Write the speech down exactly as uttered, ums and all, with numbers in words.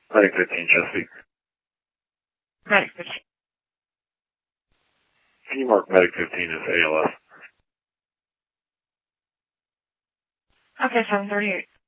Medic fifteen, Chesapeake. Medic fifteen. Can you mark Medic fifteen as A L S? Okay, seven thirty-eight.